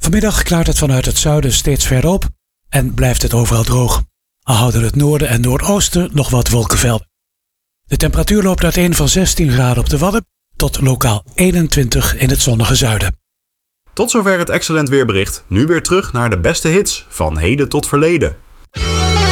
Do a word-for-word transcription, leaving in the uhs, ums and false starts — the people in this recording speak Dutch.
Vanmiddag klaart het vanuit het zuiden steeds verder op en blijft het overal droog. Al houden het noorden en noordoosten nog wat wolkenvelden. De temperatuur loopt uiteen van zestien graden op de Wadden tot lokaal eenentwintig in het zonnige zuiden. Tot zover het Excellent Weerbericht. Nu weer terug naar de beste hits van heden tot verleden.